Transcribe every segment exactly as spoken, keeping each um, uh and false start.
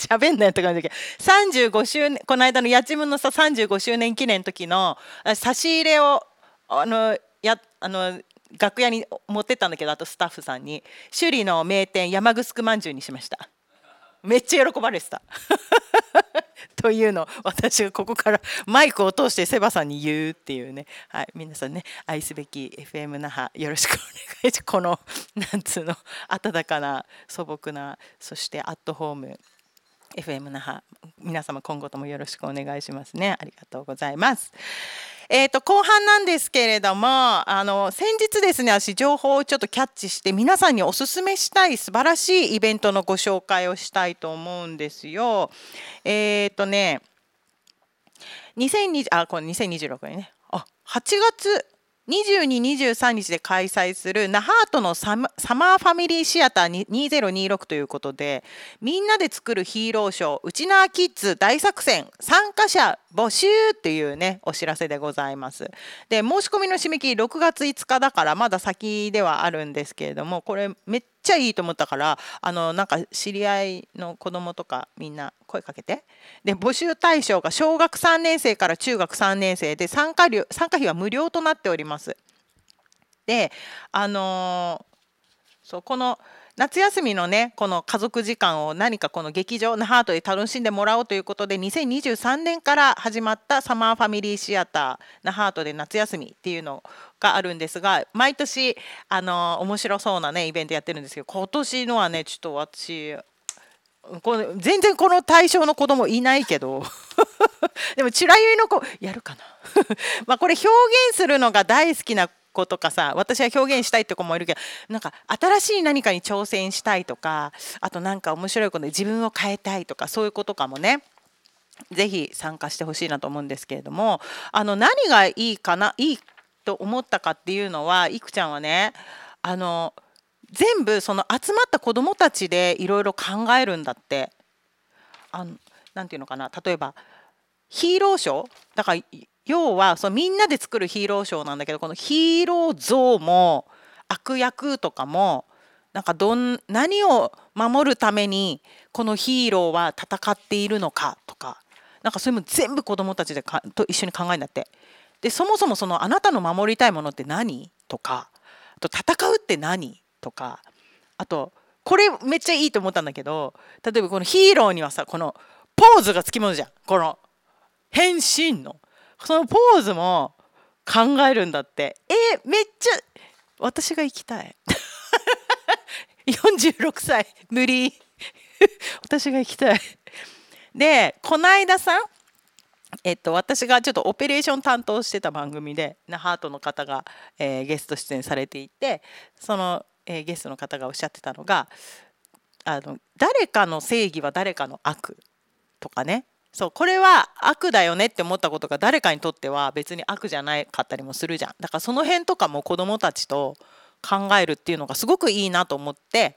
喋んないとかだけど、さんじゅうごしゅうねん、この間のやちむんのささんじゅうごしゅうねん記念の時の差し入れをあのやあの楽屋に持ってったんだけど、あとスタッフさんに首里の名店山城まんじゅうにしました。めっちゃ喜ばれてたというのを私がここからマイクを通してセバさんに言うっていうね、はい、皆さんね、愛すべき エフエム 那覇よろしくお願いします。このなんつうの温かな素朴な、そしてアットホーム エフエム 那覇、皆様今後ともよろしくお願いしますね。ありがとうございます。えー、と後半なんですけれども、あの先日ですね、私情報をちょっとキャッチして皆さんにおすすめしたい素晴らしいイベントのご紹介をしたいと思うんですよ。えっ、ー、とねにせんにじゅうあこれにせんにじゅうろくねんね、あはちがつにじゅうに、にじゅうさんにちで開催するナハートのサマサマーファミリーシアターにせんにじゅうろくということで、みんなで作るヒーローショーうちなーキッズ大作戦参加者募集っていうねお知らせでございます。で申し込みの締め切りろくがついつかだからまだ先ではあるんですけれども、これめっちゃいいと思ったから、あのなんか知り合いの子供とかみんな声かけて。で募集対象が小学さんねん生から中学さんねん生で、参加料参加費は無料となっております。であのーそうこの夏休みのねこの家族時間を何かこの劇場ナハートで楽しんでもらおうということで、にせんにじゅうさんねんから始まったサマーファミリーシアターナハートで夏休みっていうのがあるんですが、毎年あの面白そうなねイベントやってるんですけど、今年のはねちょっと私この全然この対象の子供いないけどでもチュラユイの子やるかなまあこれ表現するのが大好きな子とかさ、私は表現したいって子もいるけど、なんか新しい何かに挑戦したいとか、あとなんか面白いことで自分を変えたいとか、そういう子とかもねぜひ参加してほしいなと思うんですけれども、あの何がいいかないいと思ったかっていうのは、いくちゃんはねあの全部その集まった子どもたちでいろいろ考えるんだって。あのなんていうのかな、例えばヒーローショーだから、要はそのみんなで作るヒーローショーなんだけど、このヒーロー像も悪役とかもなんかどん何を守るためにこのヒーローは戦っているのかとか、なんかそれも全部子どもたちでかと一緒に考えるんだって。でそもそもそのあなたの守りたいものって何とか、あと戦うって何とか、あとこれめっちゃいいと思ったんだけど、例えばこのヒーローにはさこのポーズがつきものじゃん。この変身のそのポーズも考えるんだって。えめっちゃ私が行きたいよんじゅうろくさい無理私が行きたい。でこの間さえっと、私がちょっとオペレーション担当してた番組でナハートの方が、えーゲスト出演されていて、その、えーゲストの方がおっしゃってたのが、あの誰かの正義は誰かの悪とかね、そうこれは悪だよねって思ったことが誰かにとっては別に悪じゃなかったりもするじゃん。だからその辺とかも子どもたちと考えるっていうのがすごくいいなと思って、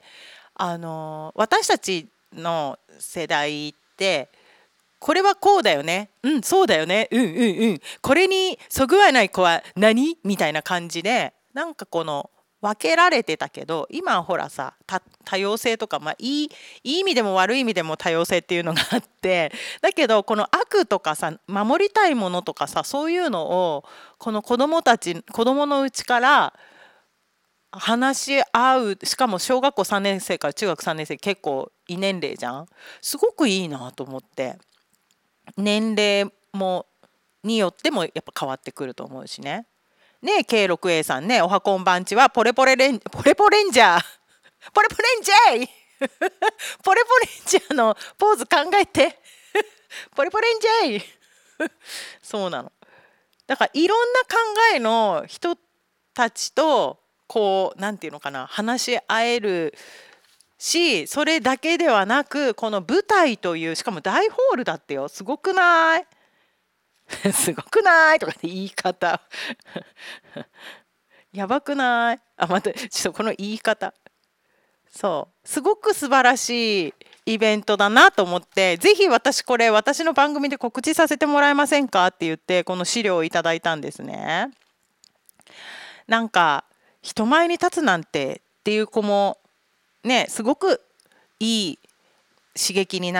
あの私たちの世代ってこれはこうだよね、うんそうだよね、うんうんうん、これにそぐわない子は何みたいな感じでなんかこの分けられてたけど、今はほらさた多様性とか、まあ、いい、いい意味でも悪い意味でも多様性っていうのがあって、だけどこの悪とかさ守りたいものとかさ、そういうのをこの子どもたち子どものうちから話し合う。しかも小学校さんねん生から中学さんねん生結構異年齢じゃん。すごくいいなと思って。年齢もによってもやっぱ変わってくると思うしね。ねえ ケーろくエー さんね、おはこんばんちはポレポレレンポレポレンジャーポレポレンジャーポレポレンジャーのポーズ考えてポレポレンジャーそうなの。だからいろんな考えの人たちとこうなんていうのかな話し合えるし、それだけではなくこの舞台という、しかも大ホールだってよ、すごくないすごくないとかって言い方やばくない？あ、またちょっとこの言い方、そうすごく素晴らしいイベントだなと思って、ぜひ私これ私の番組で告知させてもらえませんかって言ってこの資料をいただいたんですね。なんか人前に立つなんてっていう子もねすごくいい刺激にな